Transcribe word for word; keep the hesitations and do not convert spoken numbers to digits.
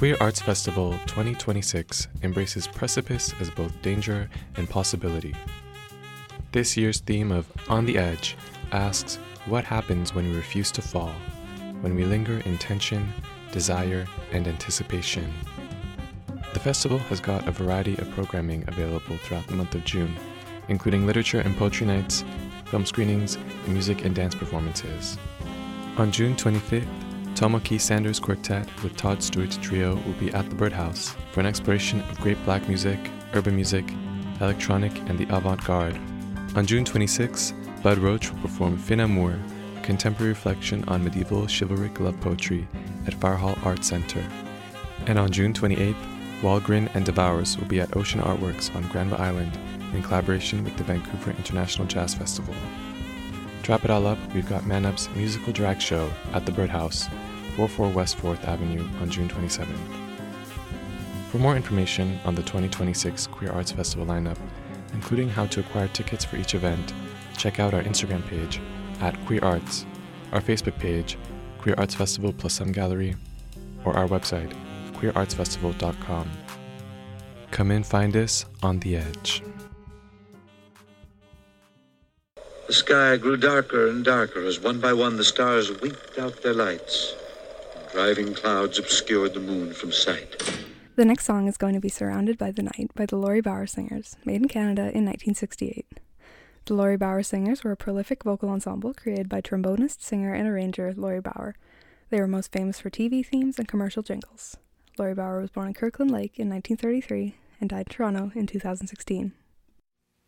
Queer Arts Festival twenty twenty-six embraces precipice as both danger and possibility. This year's theme of On the Edge asks what happens when we refuse to fall, when we linger in tension, desire, and anticipation. The festival has got a variety of programming available throughout the month of June, including literature and poetry nights, film screenings, and music and dance performances. On June twenty-fifth, Tomoki Sanders Quartet with Todd Stewart's trio will be at the Birdhouse for an exploration of great black music, urban music, electronic, and the avant-garde. On June twenty-sixth, Bud Roach will perform Fin Amour, a contemporary reflection on medieval chivalric love poetry at Fire Hall Arts Center. And on June twenty-eighth, Walgren and Devours will be at Ocean Artworks on Granville Island in collaboration with the Vancouver International Jazz Festival. To wrap it all up, we've got Man Up's musical drag show at the Birdhouse, forty-four West fourth Avenue on June twenty-seventh. For more information on the twenty twenty-six Queer Arts Festival lineup, including how to acquire tickets for each event, check out our Instagram page at Queer Arts, our Facebook page, Queer Arts Festival plus Some Gallery, or our website, queer arts festival dot com. Come and find us on the edge. The sky grew darker and darker as one by one the stars winked out their lights, and driving clouds obscured the moon from sight. The next song is going to be Surrounded by the Night by the Laurie Bauer Singers, made in Canada in nineteen sixty-eight. The Laurie Bauer Singers were a prolific vocal ensemble created by trombonist, singer, and arranger Laurie Bauer. They were most famous for T V themes and commercial jingles. Laurie Bauer was born in Kirkland Lake in nineteen thirty-three and died in Toronto in two thousand sixteen.